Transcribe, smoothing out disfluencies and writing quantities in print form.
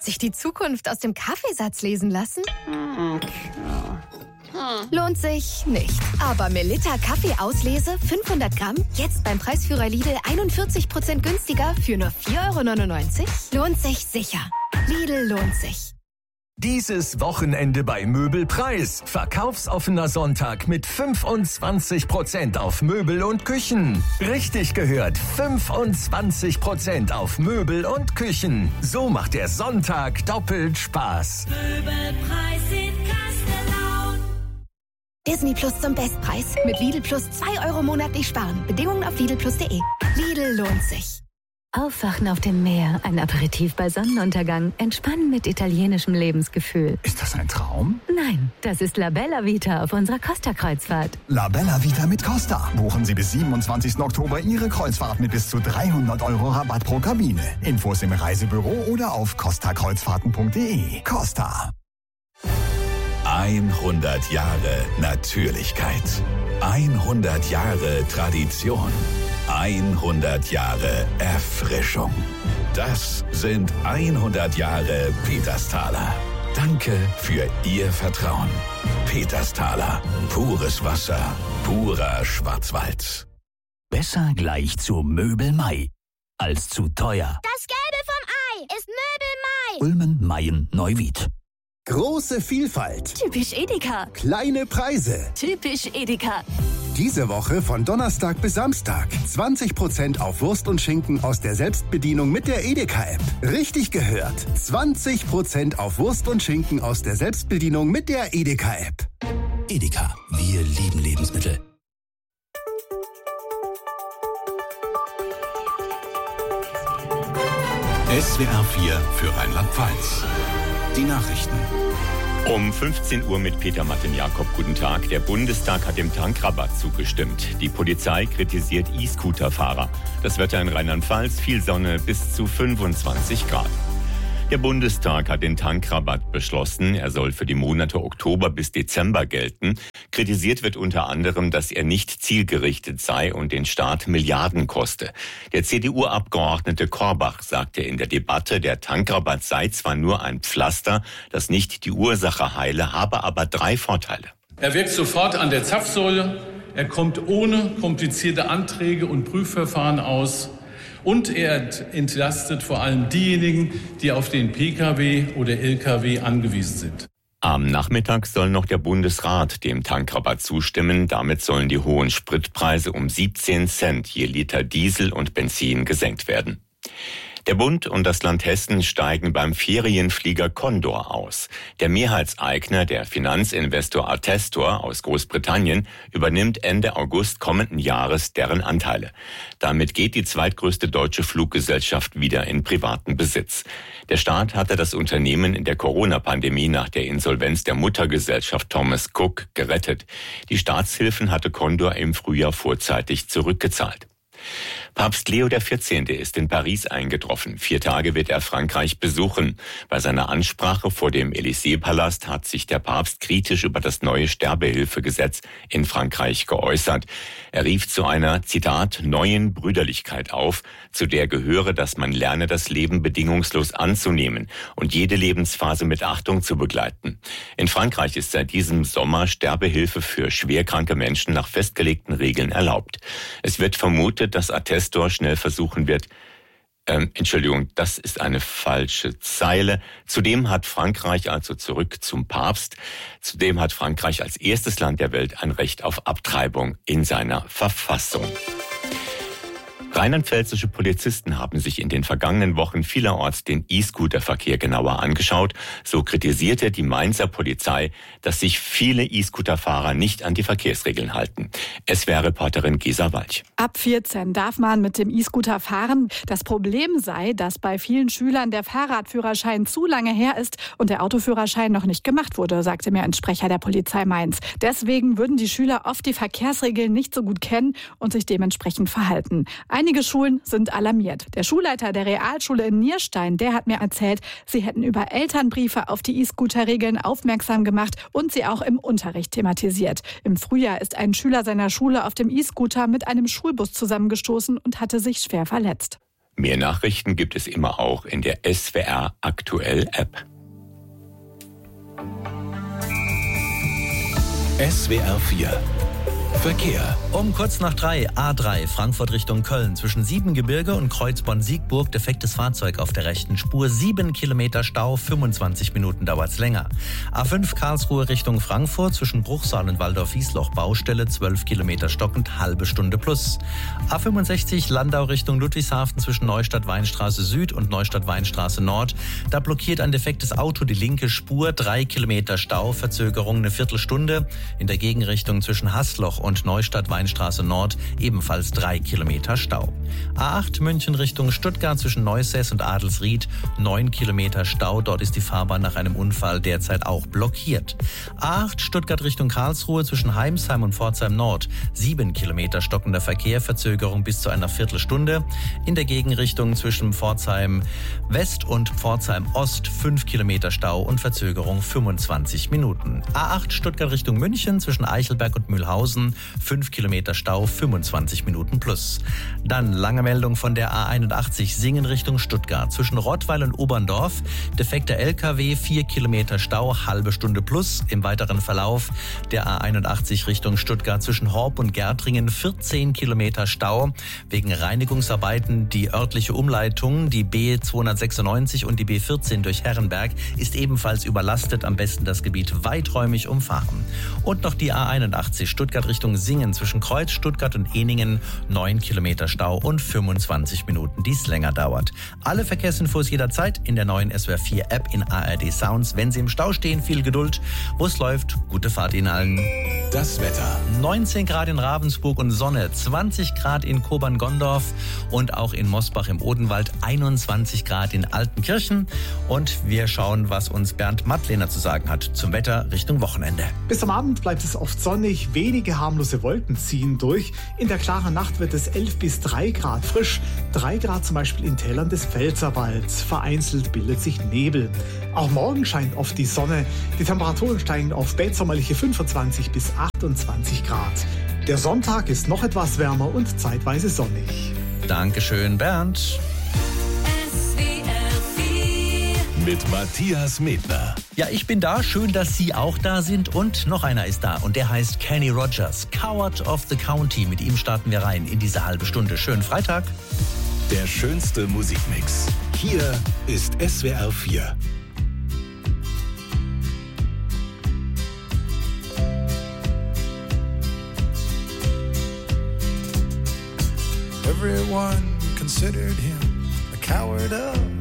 sich die Zukunft aus dem Kaffeesatz lesen lassen? Lohnt sich nicht. Aber Melitta Kaffeeauslese 500 Gramm, jetzt beim Preisführer Lidl 41% günstiger für nur 4,99 €? Lohnt sich sicher. Lidl lohnt sich. Dieses Wochenende bei Möbelpreis. Verkaufsoffener Sonntag mit 25% auf Möbel und Küchen. Richtig gehört, 25% auf Möbel und Küchen. So macht der Sonntag doppelt Spaß. Möbelpreis in Kastellaun. Disney Plus zum Bestpreis. Mit Lidl Plus 2 € monatlich sparen. Bedingungen auf lidlplus.de. Lidl lohnt sich. Aufwachen auf dem Meer, ein Aperitif bei Sonnenuntergang, entspannen mit italienischem Lebensgefühl. Ist das ein Traum? Nein, das ist La Bella Vita auf unserer Costa-Kreuzfahrt. La Bella Vita mit Costa. Buchen Sie bis 27. Oktober Ihre Kreuzfahrt mit bis zu 300 € Rabatt pro Kabine. Infos im Reisebüro oder auf costakreuzfahrten.de. Costa. 100 Jahre Natürlichkeit. 100 Jahre Tradition. 100 Jahre Erfrischung. Das sind 100 Jahre Petersthaler. Danke für Ihr Vertrauen. Petersthaler. Pures Wasser. Purer Schwarzwald. Besser gleich zu Möbel Mai als zu teuer. Das Gelbe vom Ei ist Möbel Mai. Ulmen, Mayen, Neuwied. Große Vielfalt. Typisch Edeka. Kleine Preise. Typisch Edeka. Diese Woche von Donnerstag bis Samstag. 20% auf Wurst und Schinken aus der Selbstbedienung mit der Edeka-App. Richtig gehört. 20% auf Wurst und Schinken aus der Selbstbedienung mit der Edeka-App. Edeka, wir lieben Lebensmittel. SWR 4 für Rheinland-Pfalz. Die Nachrichten. Um 15 Uhr mit Peter Martin-Jakob. Guten Tag. Der Bundestag hat dem Tankrabatt zugestimmt. Die Polizei kritisiert E-Scooter-Fahrer. Das Wetter in Rheinland-Pfalz, viel Sonne bis zu 25 Grad. Der Bundestag hat den Tankrabatt beschlossen. Er soll für die Monate Oktober bis Dezember gelten. Kritisiert wird unter anderem, dass er nicht zielgerichtet sei und den Staat Milliarden koste. Der CDU-Abgeordnete Korbach sagte in der Debatte, der Tankrabatt sei zwar nur ein Pflaster, das nicht die Ursache heile, habe aber 3 Vorteile. Er wirkt sofort an der Zapfsäule, er kommt ohne komplizierte Anträge und Prüfverfahren aus. Und er entlastet vor allem diejenigen, die auf den Pkw oder Lkw angewiesen sind. Am Nachmittag soll noch der Bundesrat dem Tankrabatt zustimmen. Damit sollen die hohen Spritpreise um 17 Cent je Liter Diesel und Benzin gesenkt werden. Der Bund und das Land Hessen steigen beim Ferienflieger Condor aus. Der Mehrheitseigner, der Finanzinvestor Attestor aus Großbritannien, übernimmt Ende August kommenden Jahres deren Anteile. Damit geht die zweitgrößte deutsche Fluggesellschaft wieder in privaten Besitz. Der Staat hatte das Unternehmen in der Corona-Pandemie nach der Insolvenz der Muttergesellschaft Thomas Cook gerettet. Die Staatshilfen hatte Condor im Frühjahr vorzeitig zurückgezahlt. Papst Leo XIV. Ist in Paris eingetroffen. 4 Tage wird er Frankreich besuchen. Bei seiner Ansprache vor dem Élysée-Palast hat sich der Papst kritisch über das neue Sterbehilfegesetz in Frankreich geäußert. Er rief zu einer, Zitat, neuen Brüderlichkeit auf, zu der gehöre, dass man lerne, das Leben bedingungslos anzunehmen und jede Lebensphase mit Achtung zu begleiten. In Frankreich ist seit diesem Sommer Sterbehilfe für schwerkranke Menschen nach festgelegten Regeln erlaubt. Es wird vermutet, dass Attestor schnell versuchen wird, das ist eine falsche Zeile. Zudem hat Frankreich, also zurück zum Papst, zudem hat Frankreich als erstes Land der Welt ein Recht auf Abtreibung in seiner Verfassung. Rheinland-pfälzische Polizisten haben sich in den vergangenen Wochen vielerorts den E-Scooter-Verkehr genauer angeschaut. So kritisierte die Mainzer Polizei, dass sich viele E-Scooter-Fahrer nicht an die Verkehrsregeln halten. SWR-Reporterin Gesa Walch. Ab 14 darf man mit dem E-Scooter fahren. Das Problem sei, dass bei vielen Schülern der Fahrradführerschein zu lange her ist und der Autoführerschein noch nicht gemacht wurde, sagte mir ein Sprecher der Polizei Mainz. Deswegen würden die Schüler oft die Verkehrsregeln nicht so gut kennen und sich dementsprechend verhalten. Einige Schulen sind alarmiert. Der Schulleiter der Realschule in Nierstein, der hat mir erzählt, sie hätten über Elternbriefe auf die E-Scooter-Regeln aufmerksam gemacht und sie auch im Unterricht thematisiert. Im Frühjahr ist ein Schüler seiner Schule auf dem E-Scooter mit einem Schulbus zusammengestoßen und hatte sich schwer verletzt. Mehr Nachrichten gibt es immer auch in der SWR Aktuell App. SWR 4 Verkehr. Um kurz nach 3, A3, Frankfurt Richtung Köln, zwischen Siebengebirge und Kreuzborn-Siegburg, defektes Fahrzeug auf der rechten Spur, 7 Kilometer Stau, 25 Minuten dauert's länger. A5 Karlsruhe Richtung Frankfurt, zwischen Bruchsal und Waldorf-Wiesloch, Baustelle, 12 Kilometer stockend, halbe Stunde plus. A65 Landau Richtung Ludwigshafen, zwischen Neustadt-Weinstraße Süd und Neustadt-Weinstraße Nord, da blockiert ein defektes Auto die linke Spur, 3 Kilometer Stau, Verzögerung eine Viertelstunde. In der Gegenrichtung zwischen Haßloch und Neustadt-Weinstraße Nord ebenfalls 3 Kilometer Stau. A8 München Richtung Stuttgart zwischen Neusäß und Adelsried, 9 Kilometer Stau. Dort ist die Fahrbahn nach einem Unfall derzeit auch blockiert. A8 Stuttgart Richtung Karlsruhe zwischen Heimsheim und Pforzheim Nord, 7 Kilometer stockender Verkehr, Verzögerung bis zu einer Viertelstunde. In der Gegenrichtung zwischen Pforzheim West und Pforzheim Ost, 5 Kilometer Stau und Verzögerung 25 Minuten. A8 Stuttgart Richtung München zwischen Eichelberg und Mühlhausen, 5 Kilometer Stau, 25 Minuten plus. Dann lange Meldung von der A81 Singen Richtung Stuttgart. Zwischen Rottweil und Oberndorf, defekter LKW, 4 Kilometer Stau, halbe Stunde plus. Im weiteren Verlauf der A81 Richtung Stuttgart zwischen Horb und Gärtringen, 14 Kilometer Stau. Wegen Reinigungsarbeiten die örtliche Umleitung, die B296 und die B14 durch Herrenberg, ist ebenfalls überlastet. Am besten das Gebiet weiträumig umfahren. Und noch die A81 Stuttgart Richtung Singen zwischen Kreuz, Stuttgart und Eningen, 9 Kilometer Stau und 25 Minuten, die es länger dauert. Alle Verkehrsinfos jederzeit in der neuen SWR 4 App in ARD Sounds. Wenn Sie im Stau stehen, viel Geduld. Wo es läuft, gute Fahrt Ihnen allen. Das Wetter. 19 Grad in Ravensburg und Sonne, 20 Grad in Kobern-Gondorf und auch in Mosbach im Odenwald, 21 Grad in Altenkirchen. Und wir schauen, was uns Bernd Mattlehner zu sagen hat zum Wetter Richtung Wochenende. Bis am Abend bleibt es oft sonnig, wenige harmlose Wolken ziehen durch. In der klaren Nacht wird es 11 bis 3 Grad frisch, 3 Grad zum Beispiel in Tälern des Pfälzerwalds. Vereinzelt bildet sich Nebel. Auch morgen scheint oft die Sonne. Die Temperaturen steigen auf spätsommerliche 25 bis 28 Grad. Der Sonntag ist noch etwas wärmer und zeitweise sonnig. Dankeschön, Bernd. Mit Matthias Medner. Ja, ich bin da. Schön, dass Sie auch da sind. Und noch einer ist da. Und der heißt Kenny Rogers. Coward of the County. Mit ihm starten wir rein in diese halbe Stunde. Schönen Freitag. Der schönste Musikmix. Hier ist SWR 4. Everyone considered him a coward of